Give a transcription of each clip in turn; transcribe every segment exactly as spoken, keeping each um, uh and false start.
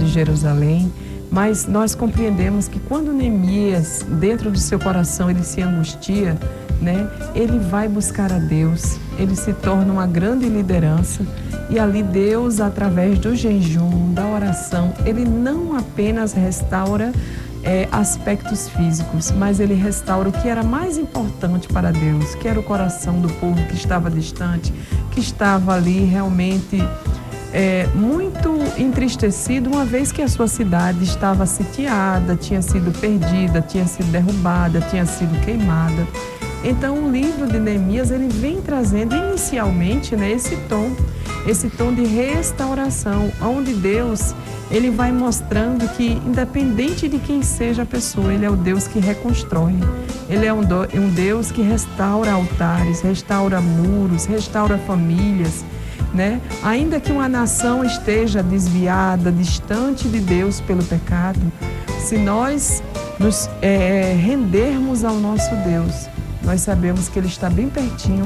de Jerusalém, mas nós compreendemos que quando Neemias, dentro do seu coração, ele se angustia, né? Ele vai buscar a Deus, ele se torna uma grande liderança e ali Deus, através do jejum, da oração, ele não apenas restaura é, aspectos físicos, mas ele restaura o que era mais importante para Deus, que era o coração do povo que estava distante, que estava ali realmente É, muito entristecido, uma vez que a sua cidade estava sitiada, tinha sido perdida, tinha sido derrubada, tinha sido queimada. Então o livro de Neemias, ele vem trazendo inicialmente, né, esse tom, esse tom de restauração, onde Deus, ele vai mostrando que independente de quem seja a pessoa, ele é o Deus que reconstrói, ele é um, do, um Deus que restaura altares, restaura muros, restaura famílias, né? Ainda que uma nação esteja desviada, distante de Deus pelo pecado, se nós nos é, rendermos ao nosso Deus, nós sabemos que Ele está bem pertinho.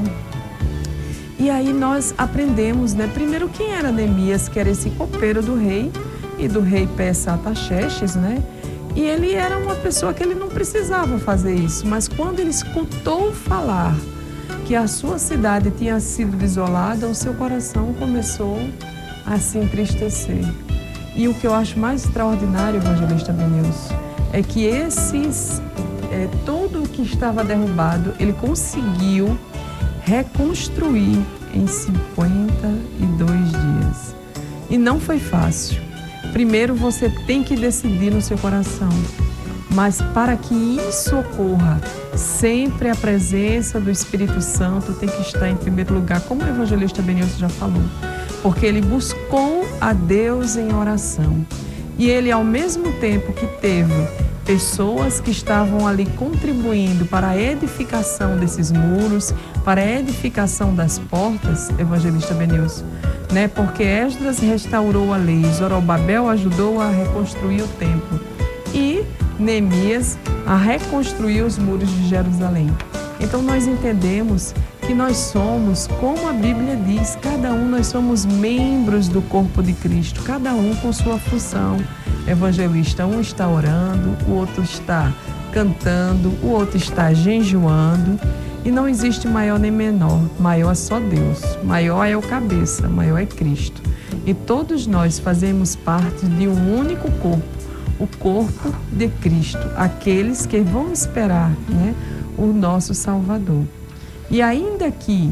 E aí nós aprendemos, né? Primeiro, quem era Neemias, que era esse copeiro do rei e do rei Pés-Artaxerxes, né? E ele era uma pessoa que ele não precisava fazer isso, mas quando ele escutou falar que a sua cidade tinha sido desolada, o seu coração começou a se entristecer. E o que eu acho mais extraordinário, evangelista Benilson, é que esses, é, todo o que estava derrubado, ele conseguiu reconstruir em cinquenta e dois dias. E não foi fácil. Primeiro você tem que decidir no seu coração. Mas para que isso ocorra, sempre a presença do Espírito Santo tem que estar em primeiro lugar, como o evangelista Benilson já falou, porque ele buscou a Deus em oração. E ele, ao mesmo tempo que teve pessoas que estavam ali contribuindo para a edificação desses muros, para a edificação das portas, evangelista Benilson, né? Porque Esdras restaurou a lei, Zorobabel ajudou a reconstruir o templo e Neemias a reconstruir os muros de Jerusalém. Então nós entendemos que nós somos, como a Bíblia diz, cada um nós somos membros do corpo de Cristo, cada um com sua função. Evangelista, um está orando, o outro está cantando, o outro está jejuando, e não existe maior nem menor, maior é só Deus, maior é o cabeça, maior é Cristo. E todos nós fazemos parte de um único corpo, o corpo de Cristo, aqueles que vão esperar, né, o nosso Salvador. E ainda que,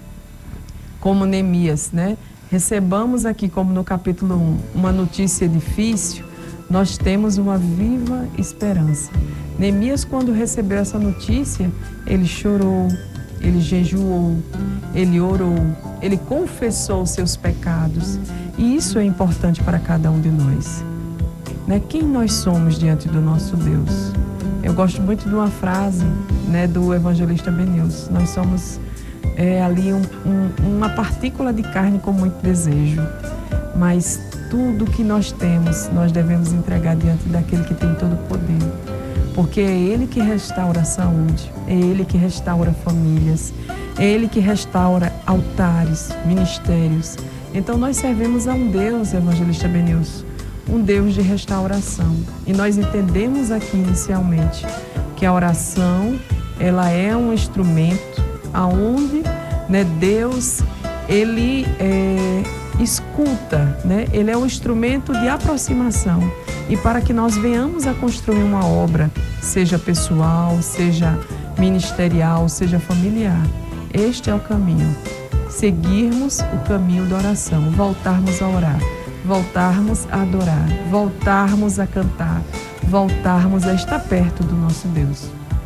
como Neemias, né, recebamos aqui, como no capítulo um, uma notícia difícil, nós temos uma viva esperança. Neemias, quando recebeu essa notícia, ele chorou, ele jejuou, ele orou, ele confessou os seus pecados. E isso é importante para cada um de nós. Né? Quem nós somos diante do nosso Deus? Eu gosto muito de uma frase, né, do evangelista Benilson. Nós somos é, ali um, um, uma partícula de carne com muito desejo, mas tudo que nós temos, nós devemos entregar diante daquele que tem todo o poder, porque é Ele que restaura a saúde, é Ele que restaura famílias, é Ele que restaura altares, ministérios. Então nós servimos a um Deus, evangelista Benilson, um Deus de restauração. E nós entendemos aqui inicialmente que a oração, ela é um instrumento aonde, né, Deus, Ele é, escuta, né? Ele é um instrumento de aproximação. E para que nós venhamos a construir uma obra, seja pessoal, seja ministerial, seja familiar, este é o caminho. Seguirmos o caminho da oração, voltarmos a orar, voltarmos a adorar, voltarmos a cantar, voltarmos a estar perto do nosso Deus.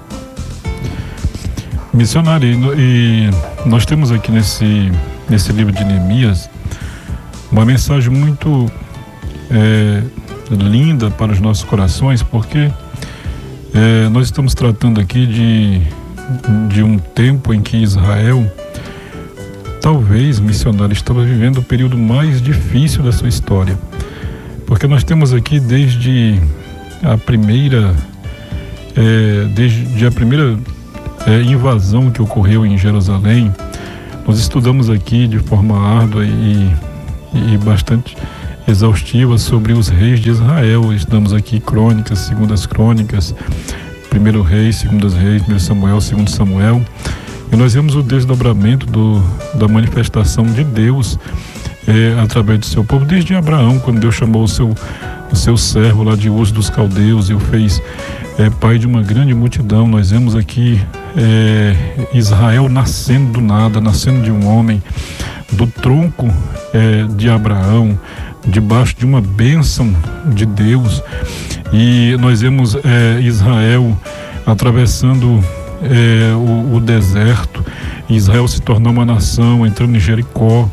Missionária, e nós temos aqui nesse, nesse livro de Neemias uma mensagem muito é, linda para os nossos corações, porque é, nós estamos tratando aqui de, de um tempo em que Israel, talvez, missionário, estava vivendo o período mais difícil da sua história, porque nós temos aqui desde a primeira é, desde a primeira é, invasão que ocorreu em Jerusalém. Nós estudamos aqui de forma árdua e, e bastante exaustiva sobre os reis de Israel. Estamos aqui Crônicas, Segundas Crônicas, Primeiro Reis, Segundas Reis, Primeiro Samuel, Segundo Samuel. E nós vemos o desdobramento do, da manifestação de Deus é, através do seu povo, desde Abraão, quando Deus chamou o seu, o seu servo lá de Ur dos Caldeus e o fez é, pai de uma grande multidão. Nós vemos aqui é, Israel nascendo do nada, nascendo de um homem, do tronco é, de Abraão, debaixo de uma bênção de Deus. E nós vemos é, Israel atravessando é, o, o deserto, Israel se tornou uma nação, entrando em Jericó,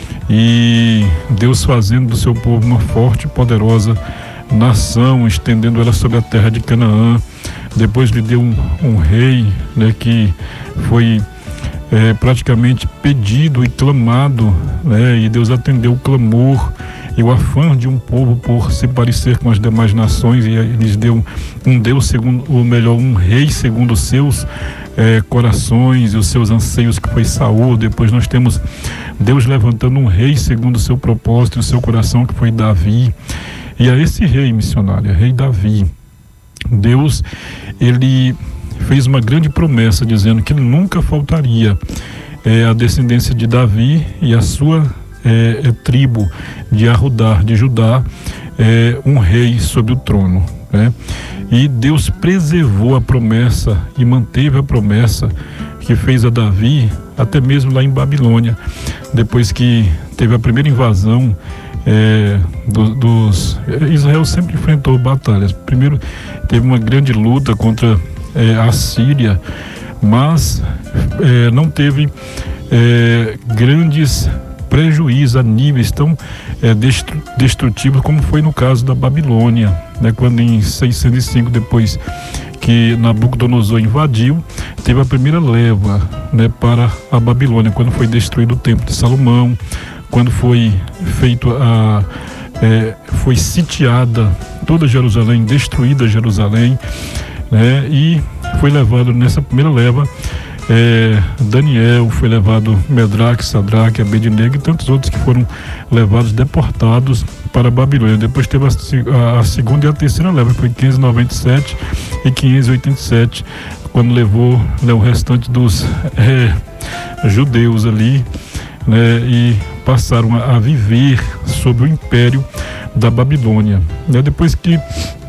e Deus fazendo do seu povo uma forte e poderosa nação, estendendo ela sobre a terra de Canaã. Depois lhe deu um, um rei, né, que foi é, praticamente pedido e clamado, né, e Deus atendeu o clamor e o afã de um povo por se parecer com as demais nações, e lhes deu um Deus segundo, ou melhor, um rei segundo os seus é, corações e os seus anseios, que foi Saul. Depois nós temos Deus levantando um rei segundo o seu propósito e o seu coração, que foi Davi. E a esse rei missionário, rei Davi, Deus, ele fez uma grande promessa, dizendo que nunca faltaria é, a descendência de Davi e a sua É, é, tribo de Arrudar, de Judá, é, um rei sobre o trono, né? E Deus preservou a promessa e manteve a promessa que fez a Davi, até mesmo lá em Babilônia, depois que teve a primeira invasão é, do, dos... Israel sempre enfrentou batalhas. Primeiro teve uma grande luta contra é, a Síria, mas é, não teve é, grandes prejuízo a níveis tão é, destru, destrutivos como foi no caso da Babilônia, né? Quando em seiscentos e cinco, depois que Nabucodonosor invadiu, teve a primeira leva, né, para a Babilônia, quando foi destruído o templo de Salomão, quando foi feito a é, foi sitiada toda Jerusalém, destruída Jerusalém, né? E foi levado nessa primeira leva É, Daniel, foi levado Medraque, Sadraque, Abednego e tantos outros que foram levados, deportados para a Babilônia. Depois teve a, a, a segunda e a terceira leva, foi quinhentos e noventa e sete e quinhentos e oitenta e sete, quando levou, né, o restante dos é, judeus ali, né, e passaram a, a viver sob o império da Babilônia. Né, depois que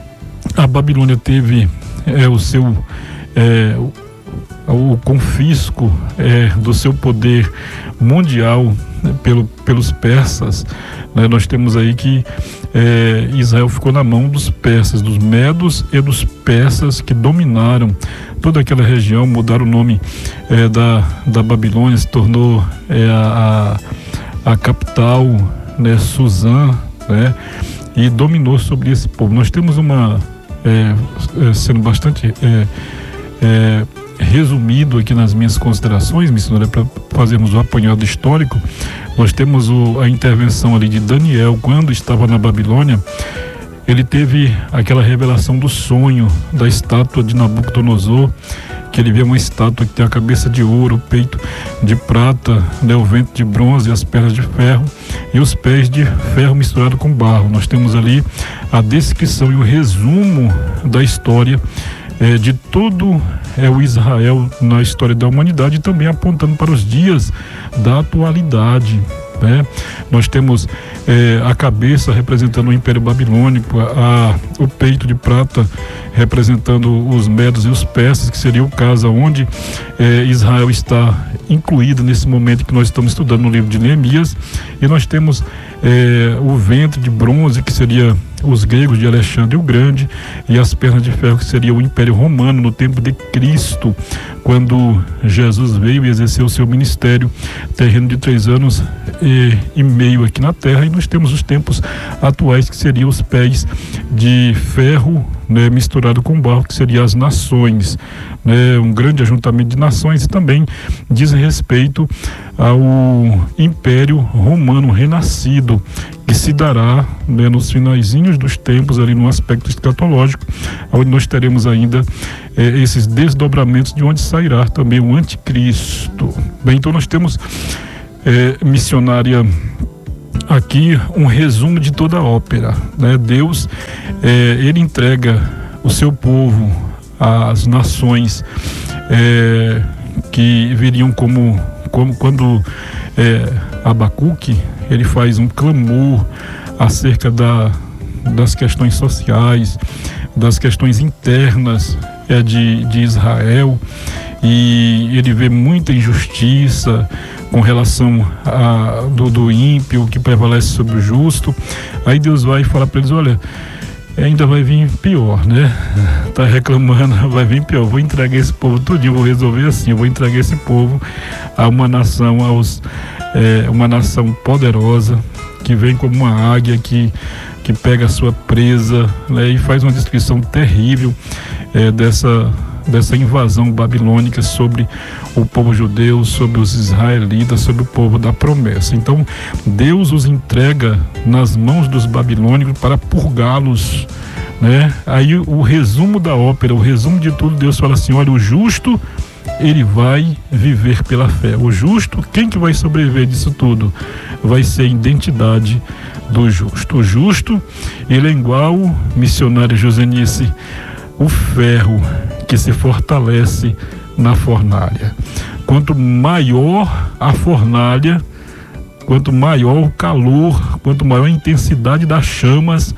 a Babilônia teve é, o seu é, o confisco é, do seu poder mundial, né, pelo, pelos persas, né, nós temos aí que é, Israel ficou na mão dos persas, dos medos e dos persas, que dominaram toda aquela região, mudaram o nome é, da, da Babilônia, se tornou é, a, a, a capital, né, Suzã, né, e dominou sobre esse povo. Nós temos uma, é, é, sendo bastante é, é, resumido aqui nas minhas considerações, missionário, para fazermos o apanhado histórico, nós temos o, a intervenção ali de Daniel, quando estava na Babilônia. Ele teve aquela revelação do sonho da estátua de Nabucodonosor, que ele vê uma estátua que tem a cabeça de ouro, o peito de prata, né, o ventre de bronze, as pernas de ferro e os pés de ferro misturado com barro. Nós temos ali a descrição e o resumo da história É, de todo é, o Israel na história da humanidade, e também apontando para os dias da atualidade, né? Nós temos é, a cabeça representando o Império Babilônico, a, a, o peito de prata representando os medos e os persas, que seria o caso onde é, Israel está incluído nesse momento que nós estamos estudando no livro de Neemias. E nós temos é, o ventre de bronze, que seria os gregos de Alexandre o Grande, e as pernas de ferro, que seria o Império Romano no tempo de Cristo, quando Jesus veio e exerceu o seu ministério terreno de três anos e, e meio aqui na Terra. E nós temos os tempos atuais, que seriam os pés de ferro, né, misturado com barro, que seriam as nações, né, um grande ajuntamento de nações, e também diz respeito ao Império Romano renascido, que se dará, né, nos finalzinhos dos tempos, ali no aspecto escatológico, onde nós teremos ainda eh, esses desdobramentos, de onde sairá também o anticristo. Bem, então nós temos eh, missionária aqui um resumo de toda a ópera, né? Deus, é, ele entrega o seu povo às nações é, que viriam como, como quando é, Abacuque, ele faz um clamor acerca da, das questões sociais, das questões internas é, de, de Israel, e ele vê muita injustiça com relação a, do, do ímpio que prevalece sobre o justo. Aí Deus vai falar para eles: olha, ainda vai vir pior, né? Tá reclamando, vai vir pior. Vou entregar esse povo tudinho, vou resolver assim, eu vou entregar esse povo a uma nação, aos, é, uma nação poderosa, que vem como uma águia, que, que pega a sua presa, né, e faz uma descrição terrível é, dessa, dessa invasão babilônica sobre o povo judeu, sobre os israelitas, sobre o povo da promessa. Então, Deus os entrega nas mãos dos babilônicos para purgá-los, né? Aí o resumo da ópera, o resumo de tudo, Deus fala assim: olha, o justo, ele vai viver pela fé. O justo, quem que vai sobreviver disso tudo? Vai ser a identidade do justo. O justo, ele é igual, missionário Josenice, o ferro que se fortalece na fornalha. Quanto maior a fornalha, quanto maior o calor, quanto maior a intensidade das chamas,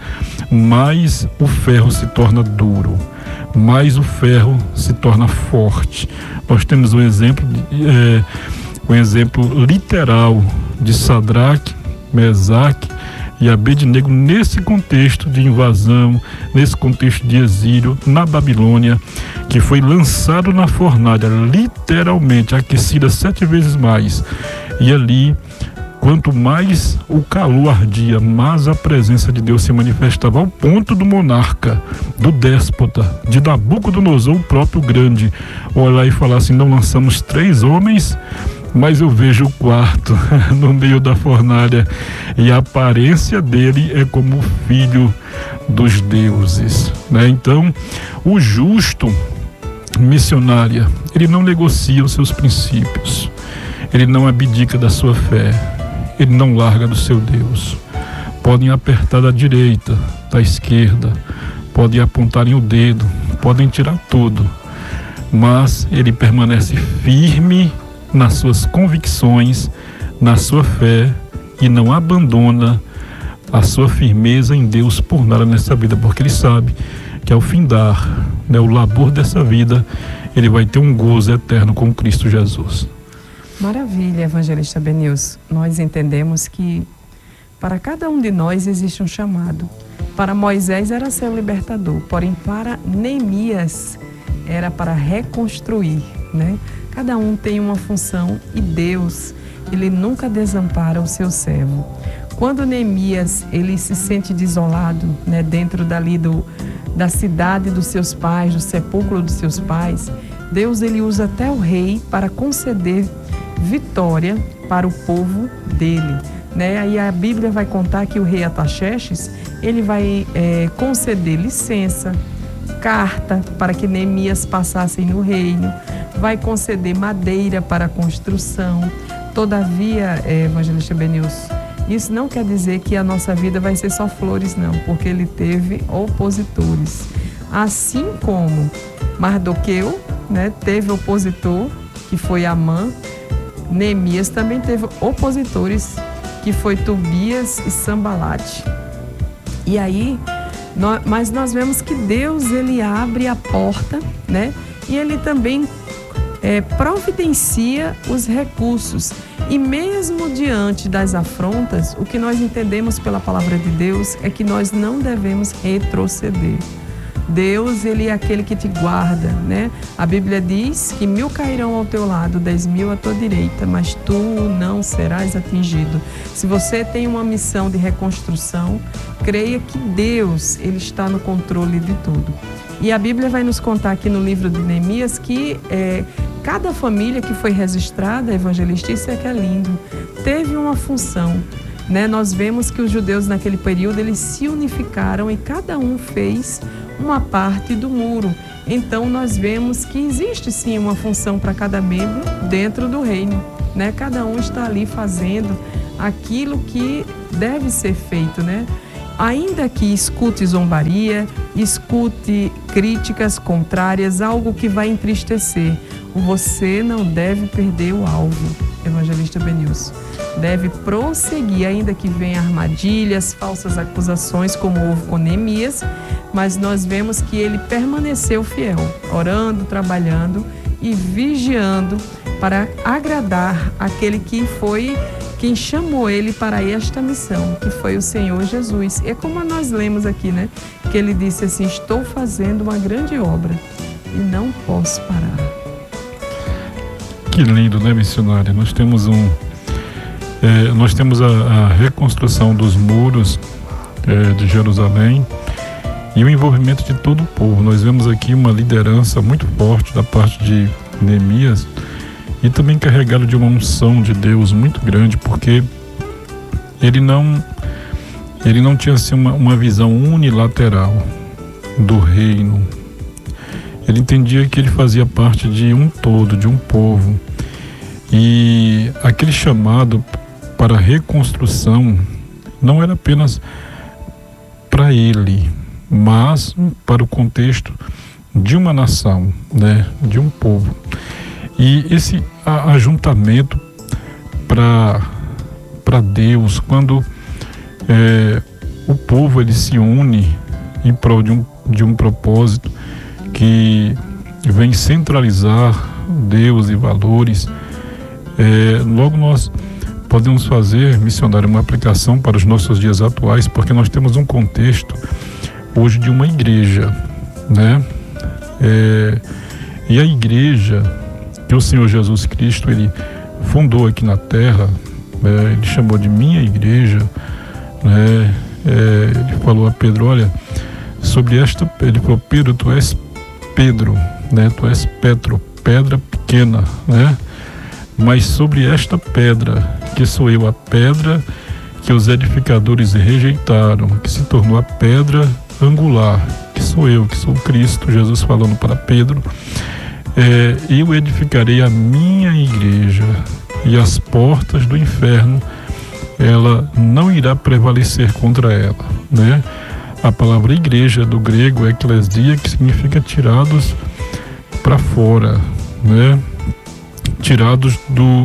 mais o ferro se torna duro, mais o ferro se torna forte. Nós temos um exemplo, é, um exemplo literal de Sadraque, Mesaque e Abednego nesse contexto de invasão, nesse contexto de exílio na Babilônia, que foi lançado na fornalha, literalmente aquecida sete vezes mais. E ali, quanto mais o calor ardia, mais a presença de Deus se manifestava, ao ponto do monarca, do déspota, de Nabucodonosor, o próprio grande, olhar e falar assim: não lançamos três homens, mas eu vejo o quarto no meio da fornalha, e a aparência dele é como o filho dos deuses, né? Então, o justo, missionária, ele não negocia os seus princípios, ele não abdica da sua fé, ele não larga do seu Deus. Podem apertar da direita, da esquerda, podem apontarem o dedo, podem tirar tudo, mas ele permanece firme nas suas convicções, na sua fé, e não abandona a sua firmeza em Deus por nada nessa vida, porque ele sabe que ao findar, né, o labor dessa vida, ele vai ter um gozo eterno com Cristo Jesus. Maravilha, evangelista Benilson. Nós entendemos que para cada um de nós existe um chamado. Para Moisés era ser o libertador, porém para Neemias era para reconstruir, né? Cada um tem uma função, e Deus, ele nunca desampara o seu servo. Quando Neemias, ele se sente desolado, né, dentro dali do, da cidade dos seus pais, do sepulcro dos seus pais, Deus, ele usa até o rei para conceder vitória para o povo dele, né? Aí a Bíblia vai contar que o rei Artaxerxes, ele vai é, conceder licença, carta para que Neemias passasse no reino, vai conceder madeira para a construção. Todavia, é, evangelista Benilson, isso não quer dizer que a nossa vida vai ser só flores, não, porque ele teve opositores. Assim como Mardoqueu, né, teve opositor, que foi Amã, Neemias também teve opositores, que foi Tobias e Sambalate. E aí, nós, mas nós vemos que Deus, ele abre a porta, né? E ele também é, providencia os recursos. E mesmo diante das afrontas, o que nós entendemos pela palavra de Deus é que nós não devemos retroceder. Deus, ele é aquele que te guarda, né? A Bíblia diz que mil cairão ao teu lado, dez mil à tua direita, mas tu não serás atingido. Se você tem uma missão de reconstrução, creia que Deus, ele está no controle de tudo. E a Bíblia vai nos contar aqui no livro de Neemias que é, cada família que foi registrada, evangelista, isso é que é lindo, teve uma função. Né? Nós vemos que os judeus naquele período, eles se unificaram e cada um fez uma parte do muro. Então nós vemos que existe sim uma função para cada membro dentro do reino, né? Cada um está ali fazendo aquilo que deve ser feito, né? Ainda que escute zombaria, escute críticas contrárias, algo que vai entristecer, você não deve perder o alvo, evangelista Benilson. Deve prosseguir, ainda que venham armadilhas, falsas acusações, como houve com Neemias, mas nós vemos que ele permaneceu fiel, orando, trabalhando e vigiando para agradar aquele que foi quem chamou ele para esta missão, que foi o Senhor Jesus. É como nós lemos aqui, né? Que ele disse assim: estou fazendo uma grande obra e não posso parar. Que lindo, né, missionária? Nós temos um, é, nós temos a, a reconstrução dos muros é, de Jerusalém e o envolvimento de todo o povo. Nós vemos aqui uma liderança muito forte da parte de Neemias, e também carregado de uma unção de Deus muito grande, porque ele não ele não tinha assim, uma, uma visão unilateral do reino. Ele entendia que ele fazia parte de um todo, de um povo, e aquele chamado para a reconstrução não era apenas para ele, mas para o contexto de uma nação, né, de um povo. E esse ajuntamento para para Deus, quando é, o povo ele se une em prol de um, de um propósito que vem centralizar Deus e valores, é, logo nós podemos fazer, missionário, uma aplicação para os nossos dias atuais, porque nós temos um contexto hoje de uma igreja, né? É, e a igreja que o Senhor Jesus Cristo ele fundou aqui na terra, é, ele chamou de minha igreja, né? É, ele falou a Pedro, olha, sobre esta, ele falou, Pedro, tu és Pedro, né? Tu és Petro, pedra pequena, né? Mas sobre esta pedra, que sou eu, a pedra que os edificadores rejeitaram, que se tornou a pedra angular, que sou eu, que sou Cristo, Jesus falando para Pedro, É, eu edificarei a minha igreja, e as portas do inferno ela não irá prevalecer contra ela, né? A palavra igreja do grego é eclesia, que significa tirados para fora, né? Tirados do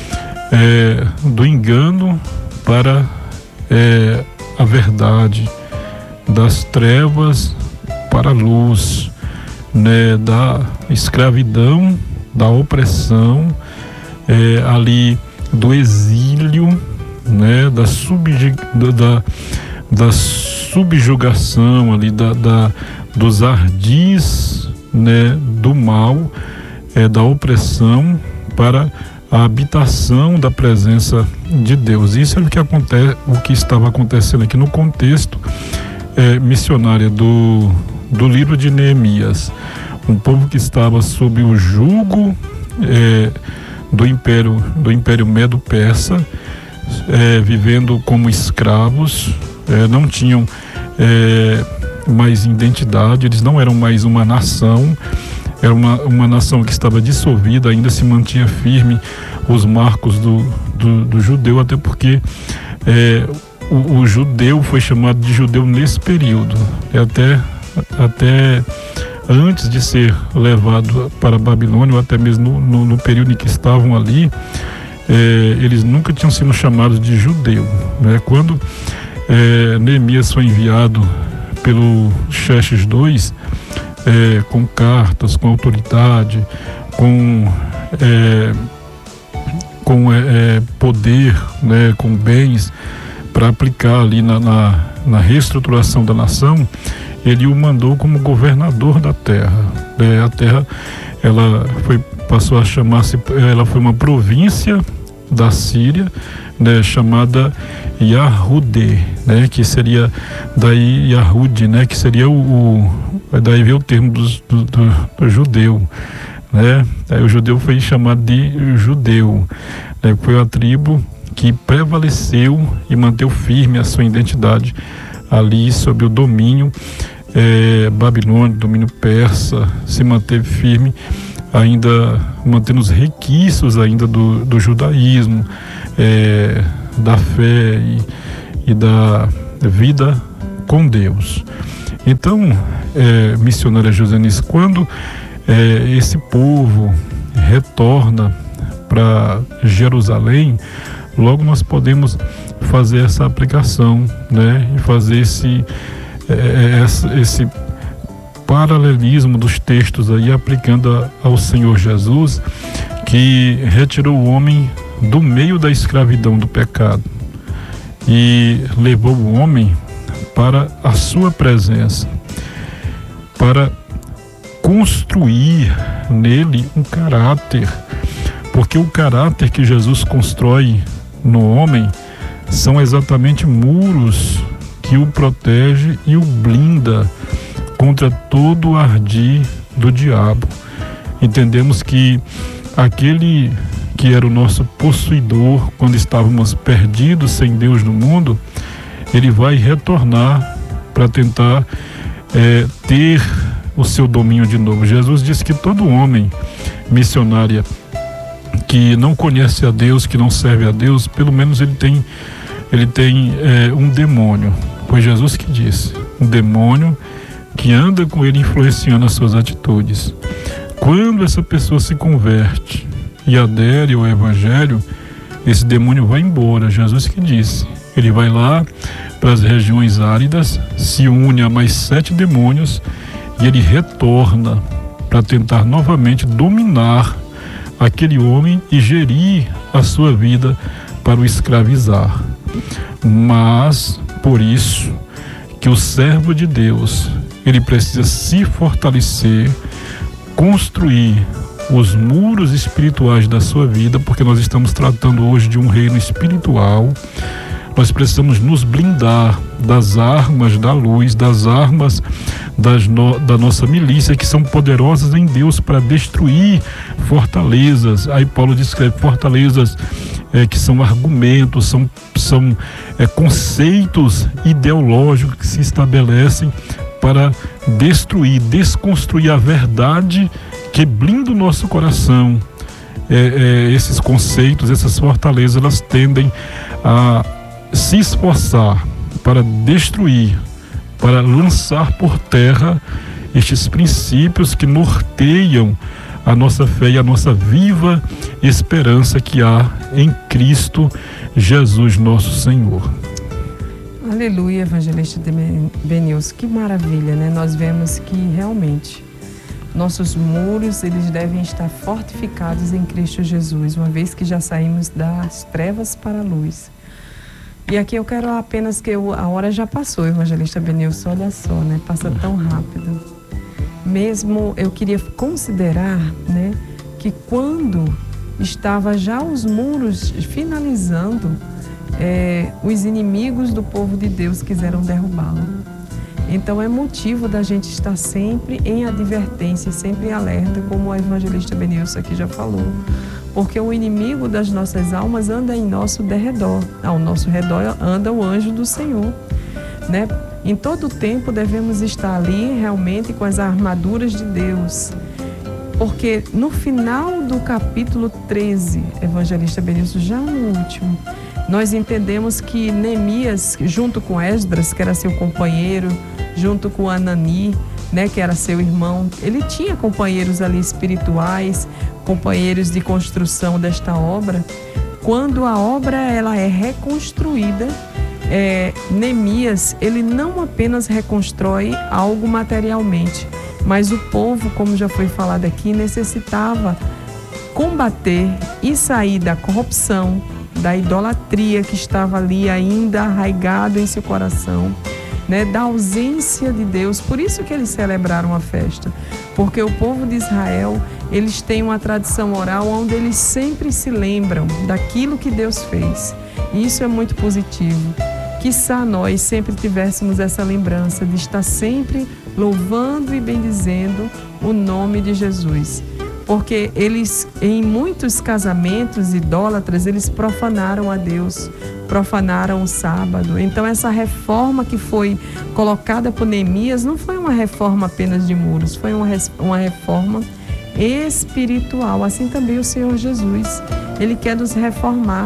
é, do engano para é, a verdade, das trevas para a luz, né, da escravidão, da opressão, é, ali do exílio, né, da, subji, da, da subjugação ali, da, da, dos ardis, né, do mal, é, da opressão, para a habitação da presença de Deus. Isso é o que acontece, o que estava acontecendo aqui no contexto é, missionário do do livro de Neemias. Um povo que estava sob o jugo é, do império do império Medo-Persa, é, vivendo como escravos, é, não tinham é, mais identidade, eles não eram mais uma nação, era uma, uma nação que estava dissolvida, ainda se mantinha firme os marcos do, do, do judeu, até porque é, o, o judeu foi chamado de judeu nesse período, é até até antes de ser levado para a Babilônia, ou até mesmo no, no, no período em que estavam ali, é, eles nunca tinham sido chamados de judeu, né? Quando é, Neemias foi enviado pelo Xerxes dois, é, com cartas, com autoridade, com, é, com é, poder, né, com bens, para aplicar ali na, na, na reestruturação da nação, ele o mandou como governador da terra. É, a terra, ela foi, passou a chamar-se, ela foi uma província da Síria, né, chamada Yahudê, né, que seria daí Yahud, né, que seria o, o daí veio o termo do, do, do, do judeu, né? Aí o judeu foi chamado de judeu, né, foi a tribo que prevaleceu e manteve firme a sua identidade ali sob o domínio é, babilônico, domínio persa, se manteve firme, ainda mantendo os requisitos ainda do, do judaísmo, é, da fé e, e da vida com Deus. Então, é, missionária Josenice, quando é, esse povo retorna para Jerusalém, logo nós podemos fazer essa aplicação, né, e fazer esse, é, esse, esse paralelismo dos textos aí, aplicando ao Senhor Jesus, que retirou o homem do meio da escravidão do pecado e levou o homem para a sua presença, para construir nele um caráter, porque o caráter que Jesus constrói no homem são exatamente muros que o protege e o blinda contra todo o ardir do diabo. Entendemos que aquele que era o nosso possuidor quando estávamos perdidos sem Deus no mundo, ele vai retornar para tentar é, ter o seu domínio de novo. Jesus disse que todo homem, missionária, que não conhece a Deus, que não serve a Deus, pelo menos ele tem, ele tem é, um demônio. Foi Jesus que disse, um demônio que anda com ele influenciando as suas atitudes. Quando essa pessoa se converte e adere ao Evangelho, esse demônio vai embora. Jesus que disse, ele vai lá para as regiões áridas, se une a mais sete demônios e ele retorna para tentar novamente dominar aquele homem e gerir a sua vida para o escravizar. Mas, por isso, que o servo de Deus, ele precisa se fortalecer, construir os muros espirituais da sua vida, porque nós estamos tratando hoje de um reino espiritual. Nós precisamos nos blindar das armas da luz, das armas das no, da nossa milícia, que são poderosas em Deus para destruir fortalezas. Aí Paulo descreve fortalezas é, que são argumentos, são, são é, conceitos ideológicos que se estabelecem para destruir, desconstruir a verdade que blinda o nosso coração. É, é, esses conceitos, essas fortalezas, elas tendem a se esforçar para destruir, para lançar por terra estes princípios que norteiam a nossa fé e a nossa viva esperança que há em Cristo Jesus, nosso Senhor. Aleluia, evangelista Benilson, que maravilha, né? Nós vemos que realmente nossos muros, eles devem estar fortificados em Cristo Jesus, uma vez que já saímos das trevas para a luz. E aqui eu quero apenas que eu, a hora já passou, evangelista Benilson, olha só, né? Passa tão rápido. Mesmo eu queria considerar, né, que quando estava já os muros finalizando, é, os inimigos do povo de Deus quiseram derrubá-lo. Então é motivo da gente estar sempre em advertência, sempre em alerta, como o evangelista Benilson aqui já falou. Porque o inimigo das nossas almas anda em nosso derredor. Ao nosso redor anda o anjo do Senhor, né? Em todo tempo devemos estar ali realmente com as armaduras de Deus. Porque no final do capítulo treze, evangelista Benilson, já no último, nós entendemos que Neemias, junto com Esdras, que era seu companheiro, junto com Anani, né, que era seu irmão, ele tinha companheiros ali espirituais, companheiros de construção desta obra. Quando a obra ela é reconstruída, é, Neemias, ele não apenas reconstrói algo materialmente, mas o povo, como já foi falado aqui, necessitava combater e sair da corrupção, da idolatria que estava ali ainda arraigado em seu coração, né, da ausência de Deus. Por isso que eles celebraram a festa, porque o povo de Israel, eles têm uma tradição oral onde eles sempre se lembram daquilo que Deus fez, e isso é muito positivo. Quiçá nós sempre tivéssemos essa lembrança de estar sempre louvando e bendizendo o nome de Jesus, porque eles, em muitos casamentos idólatras, eles profanaram a Deus, profanaram o sábado. Então essa reforma que foi colocada por Neemias não foi uma reforma apenas de muros, foi uma, uma reforma espiritual. Assim também o Senhor Jesus, Ele quer nos reformar.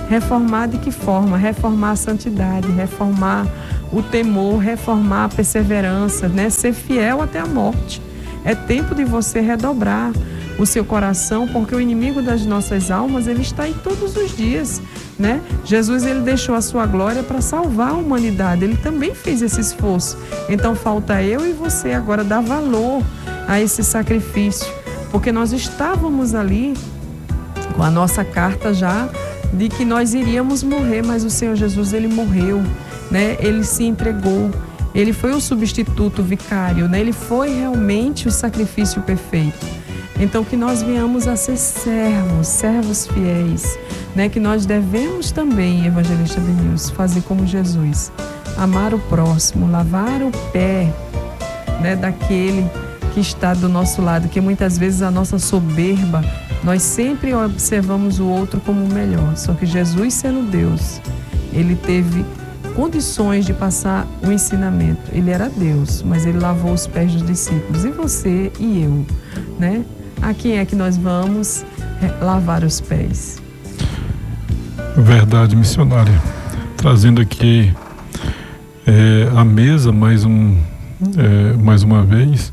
Reformar de que forma? Reformar a santidade, reformar o temor, reformar a perseverança, né? Ser fiel até a morte. É tempo de você redobrar o seu coração, porque o inimigo das nossas almas, ele está aí todos os dias, né? Jesus, ele deixou a sua glória para salvar a humanidade, ele também fez esse esforço. Então falta eu e você agora dar valor a esse sacrifício, porque nós estávamos ali com a nossa carta já de que nós iríamos morrer, mas o Senhor Jesus, ele morreu, né? Ele se entregou, ele foi o substituto vicário, né? Ele foi realmente o sacrifício perfeito. Então que nós venhamos a ser servos, servos fiéis, né? Que nós devemos também, evangelista Denilson, fazer como Jesus, amar o próximo, lavar o pé, né, daquele que está do nosso lado, que muitas vezes a nossa soberba, nós sempre observamos o outro como o melhor, só que Jesus, sendo Deus, ele teve condições de passar o ensinamento. Ele era Deus, mas ele lavou os pés dos discípulos. E você e eu, né? A quem é que nós vamos lavar os pés? Verdade, missionária. Trazendo aqui é, a mesa mais, um, é, mais uma vez,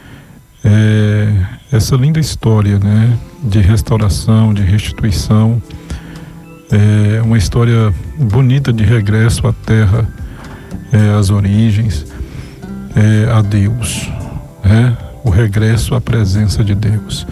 é, essa linda história, né, de restauração, de restituição, é uma história bonita de regresso à terra, é, às origens, é, a Deus, né? O regresso à presença de Deus.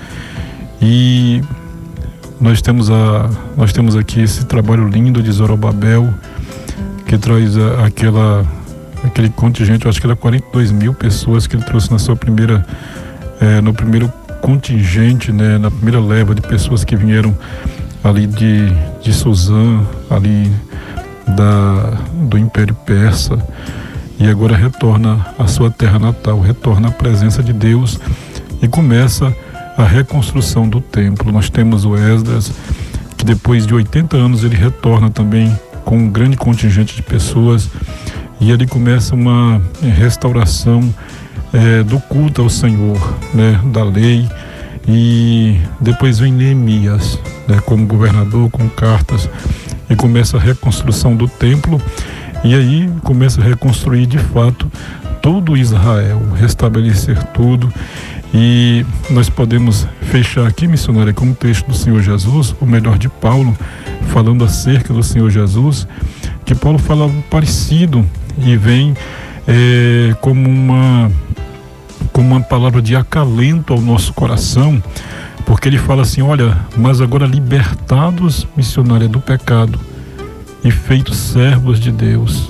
E nós temos, a, nós temos aqui esse trabalho lindo de Zorobabel, que traz a, aquela, aquele contingente, eu acho que era quarenta e dois mil pessoas que ele trouxe na sua primeira, é, no primeiro contingente, né, na primeira leva de pessoas que vieram ali de, de Suzã, ali da, do Império Persa, e agora retorna à sua terra natal, retorna à presença de Deus e começa a reconstrução do templo. Nós temos o Esdras, que depois de oitenta anos ele retorna também com um grande contingente de pessoas, e ali começa uma restauração é, do culto ao Senhor, né, da lei. E depois vem Neemias, né, como governador, com cartas, e começa a reconstrução do templo. E aí começa a reconstruir de fato todo Israel, restabelecer tudo. E nós podemos fechar aqui, missionária, com o texto do Senhor Jesus, ou melhor, de Paulo, falando acerca do Senhor Jesus, que Paulo fala algo parecido e vem é, como uma, como uma palavra de acalento ao nosso coração, porque ele fala assim: olha, mas agora libertados, missionária, do pecado e feitos servos de Deus,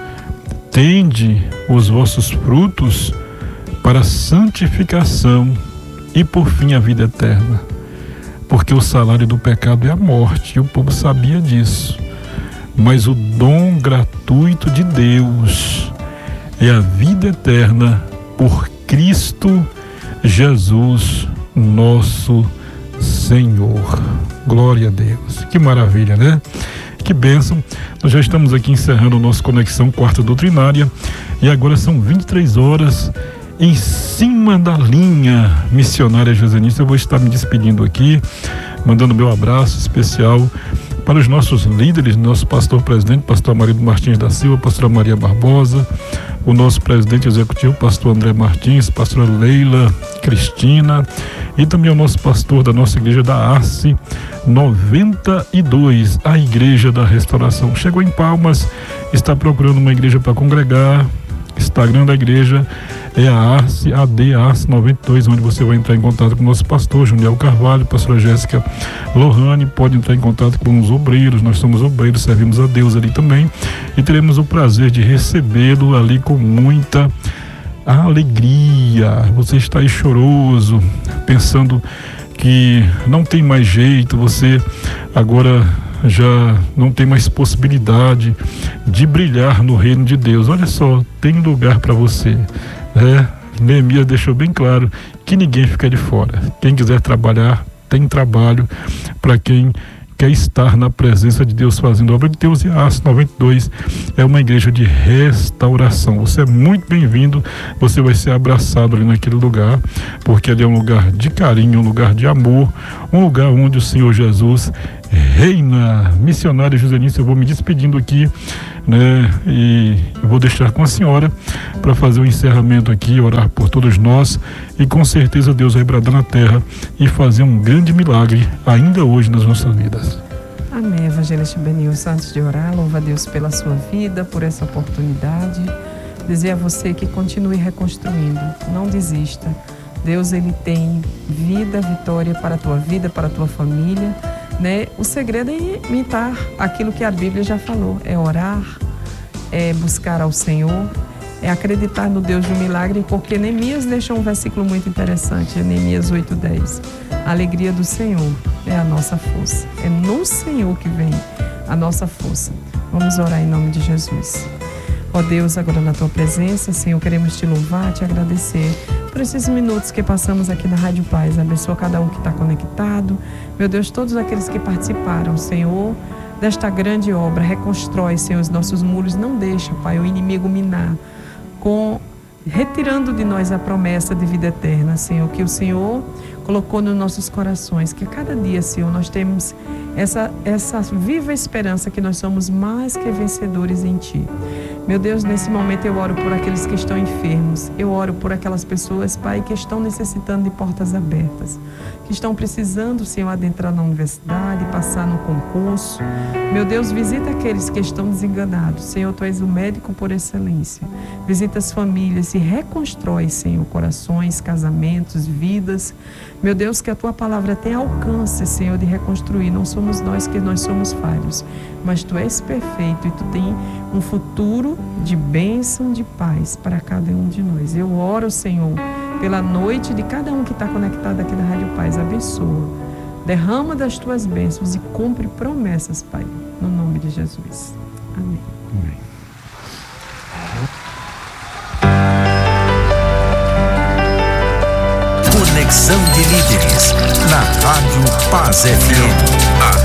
tende os vossos frutos para a santificação e por fim a vida eterna, porque o salário do pecado é a morte, e o povo sabia disso, mas o dom gratuito de Deus é a vida eterna por Cristo Jesus nosso Senhor. Glória a Deus, que maravilha, né? Que bênção. Nós já estamos aqui encerrando o nosso Conexão Quarta Doutrinária, e agora são vinte e três horas em cima da linha, missionária Josenice. Eu vou estar me despedindo aqui, mandando meu abraço especial para os nossos líderes, nosso pastor presidente, pastor Amarildo Martins da Silva, pastora Maria Barbosa, o nosso presidente executivo, pastor André Martins, pastora Leila Cristina, e também o nosso pastor da nossa igreja da Arce noventa e dois, a Igreja da Restauração. Chegou em Palmas, está procurando uma igreja para congregar. Instagram da igreja é a Arce, A D Arce noventa e dois, onde você vai entrar em contato com o nosso pastor Juniel Carvalho, pastora Jéssica Lohane. Pode entrar em contato com os obreiros, nós somos obreiros, servimos a Deus ali também, e teremos o prazer de recebê-lo ali com muita alegria. Você está aí choroso, pensando que não tem mais jeito, você agora já não tem mais possibilidade de brilhar no reino de Deus. Olha só, tem lugar para você, né? Neemias deixou bem claro que ninguém fica de fora. Quem quiser trabalhar, tem trabalho para quem quer estar na presença de Deus, fazendo a obra de Deus. E a Aço noventa e dois é uma igreja de restauração. Você é muito bem-vindo, você vai ser abraçado ali naquele lugar, porque ali é um lugar de carinho, um lugar de amor, um lugar onde o Senhor Jesus reina. Missionária Josenice, eu vou me despedindo aqui, né? E eu vou deixar com a senhora para fazer o encerramento aqui, orar por todos nós, e com certeza Deus vai bradar na terra e fazer um grande milagre ainda hoje nas nossas vidas. Amém. Evangelista Benilson, antes de orar, louva a Deus pela sua vida, por essa oportunidade. Dizer a você que continue reconstruindo, não desista. Deus, ele tem vida, vitória para a tua vida, para a tua família, né? O segredo é imitar aquilo que a Bíblia já falou, é orar, é buscar ao Senhor, é acreditar no Deus do milagre, porque Neemias deixou um versículo muito interessante, Neemias oito, dez. A alegria do Senhor é a nossa força, é no Senhor que vem a nossa força. Vamos orar em nome de Jesus. Ó Deus, agora na tua presença, Senhor, queremos te louvar, te agradecer por esses minutos que passamos aqui na Rádio Paz. Abençoa cada um que está conectado. Meu Deus, todos aqueles que participaram, Senhor, desta grande obra. Reconstrói, Senhor, os nossos muros. Não deixa, Pai, o inimigo minar, com, retirando de nós a promessa de vida eterna, Senhor, que o Senhor colocou nos nossos corações. Que a cada dia, Senhor, nós temos essa, essa viva esperança que nós somos mais que vencedores em Ti. Meu Deus, nesse momento eu oro por aqueles que estão enfermos. Eu oro por aquelas pessoas, Pai, que estão necessitando de portas abertas, que estão precisando, Senhor, adentrar na universidade, passar no concurso. Meu Deus, visita aqueles que estão desenganados. Senhor, Tu és o médico por excelência. Visita as famílias e reconstrói, Senhor, corações, casamentos, vidas. Meu Deus, que a Tua palavra tenha alcance, Senhor, de reconstruir. Não somos nós que nós somos falhos, mas Tu és perfeito e Tu tem um futuro de bênção, de paz para cada um de nós. Eu oro, Senhor, pela noite de cada um que está conectado aqui na Rádio Paz. Abençoa, derrama das Tuas bênçãos e cumpre promessas, Pai, no nome de Jesus. Amém. Amém. Conexão de Líderes, na Rádio Paz F M.